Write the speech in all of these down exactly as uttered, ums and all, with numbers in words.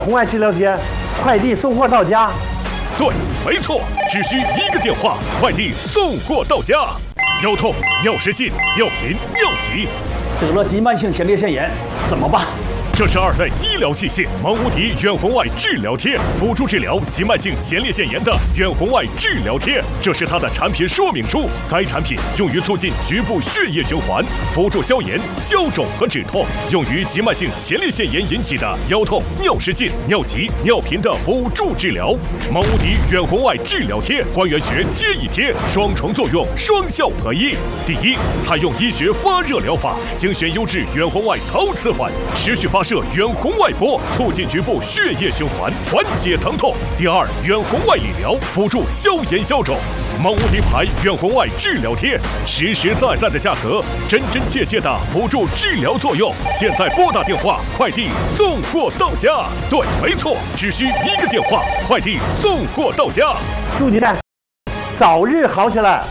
红外治疗贴，快递送货到家。 对，没错，只需一个电话，快递送货到家。腰痛、尿失禁、尿频、尿急， 得了急慢性前列腺炎，怎么办？ 这是二类医疗器械蒙无敌远红外治疗贴，辅助治疗急慢性前列腺炎的远红外治疗贴。这是它的产品说明书。该产品用于促进局部血液循环，辅助消炎、消肿和止痛，用于急慢性前列腺炎引起的腰痛、尿失禁、尿急、尿频的辅助治疗。蒙无敌远红外治疗贴，关元穴贴一贴，双重作用，双效合一。第一，采用医学发热疗法，精选优质远红外陶瓷环，持续发射远红外波，促进局部血液循环，缓解疼痛。第二，远红外理疗，辅助消炎消肿。蒙无敌牌远红外治疗贴，实实在在的价格，真真切切的辅助治疗作用。现在拨打电话，快递送货到家。对，没错，只需一个电话，快递送货到家。 祝您早日好起来。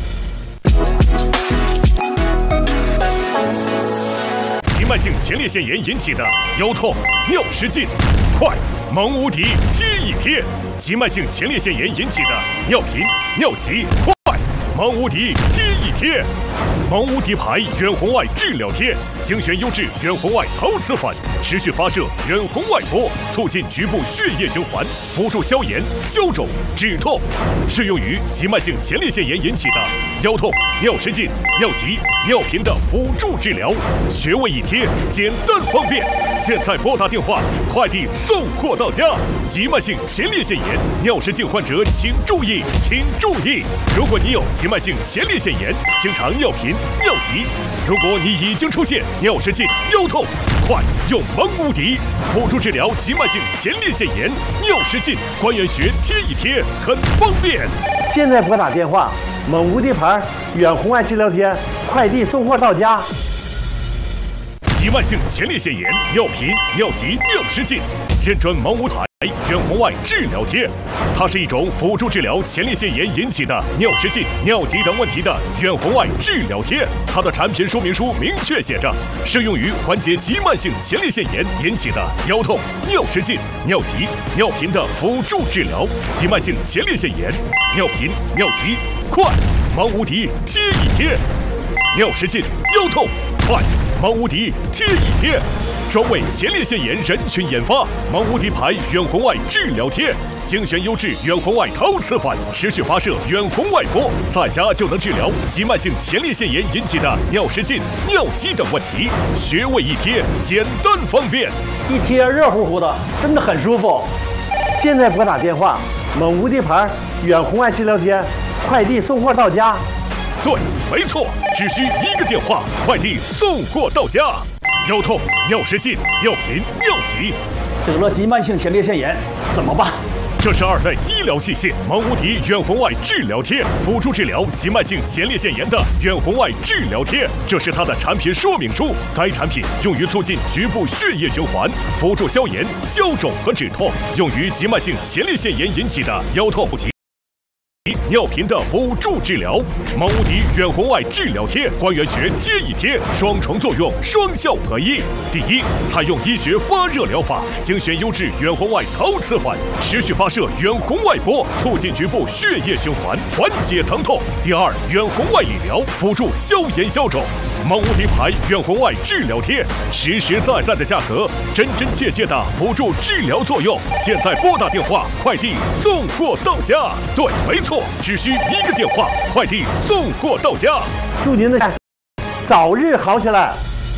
急慢性前列腺炎引起的腰痛、尿失禁，快！蒙无敌贴一贴。急慢性前列腺炎引起的尿频、尿急，快！蒙无敌贴一贴。蒙无敌牌远红外治疗贴，精选优质远红外陶瓷粉，持续发射远红外波，促进局部血液循环，辅助消炎、消肿、止痛，适用于急慢性前列腺炎引起的腰痛、尿失禁、尿急、尿频的辅助治疗。穴位一贴，简单方便。现在拨打电话，快递送货到家。急慢性前列腺炎、尿失禁患者请注意，请注意！如果你有急慢性前列腺炎，经常尿频、尿急，如果你已经出现尿失禁、腰痛，快用蒙无敌辅助治疗急慢性前列腺炎、尿失禁，关元穴贴一贴，很方便。 现在拨打电话，蒙无敌牌远红外治疗贴，快递送货到家。 急慢性前列腺炎、尿频、尿急、尿失禁，认准蒙无牌远红外治疗贴。它是一种辅助治疗前列腺炎引起的尿失禁、尿急等问题的远红外治疗贴。它的产品说明书明确写着，适用于缓解急慢性前列腺炎引起的腰痛、尿失禁、尿急、尿频的辅助治疗。急慢性前列腺炎、尿频、尿急，快！蒙无敌贴一贴。尿失禁、腰痛，快！蒙无敌贴一贴，专为前列腺炎人群研发。蒙无敌牌远红外治疗贴，精选优质远红外陶瓷粉，持续发射远红外波，在家就能治疗急慢性前列腺炎引起的尿失禁、尿急等问题。穴位一贴，简单方便， 一贴热乎乎的，真的很舒服。 现在拨打电话，蒙无敌牌远红外治疗贴，快递送货到家。 对，没错，只需一个电话，快递送货到家。腰痛、尿失禁、尿频、尿急， 得了急慢性前列腺炎，怎么办？ 这是二类医疗器械蒙无敌远红外治疗贴，辅助治疗急慢性前列腺炎的远红外治疗贴。这是它的产品说明书。该产品用于促进局部血液循环，辅助消炎、消肿和止痛，用于急慢性前列腺炎引起的腰痛、急尿频的辅助治疗。蒙无敌远红外治疗贴，关元穴贴一贴，双重作用，双效合一。第一，采用医学发热疗法，精选优质远红外陶瓷环，持续发射远红外波，促进局部血液循环，缓解疼痛。第二，远红外理疗，辅助消炎消肿。蒙无敌牌远红外治疗贴，实实在在的价格，真真切切的辅助治疗作用。现在拨打电话，快递送货到家。对，没错，只需一个电话，快递送货到家。 祝您的早日好起来。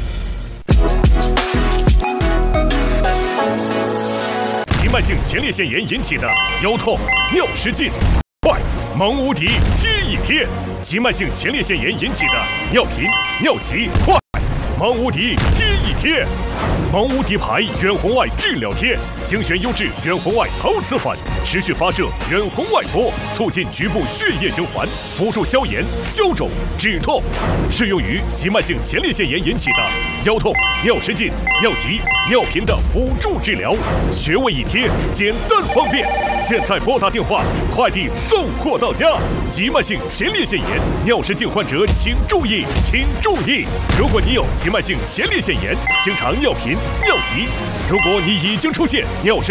急慢性前列腺炎引起的腰痛、尿失禁，快！蒙无敌贴一贴。急慢性前列腺炎引起的尿频、尿急，快！蒙无敌贴一贴。蒙无敌牌远红外治疗贴，精选优质远红外陶瓷粉，持续发射远红外波，促进局部血液循环，辅助消炎、消肿、止痛，适用于急慢性前列腺炎引起的腰痛、尿失禁、尿急、尿频的辅助治疗。穴位一贴，简单方便。现在拨打电话，快递送货到家。急慢性前列腺炎、尿失禁患者请注意，请注意！如果你有急慢性前列腺炎，经常尿频、 尿急。如果你已经出现尿失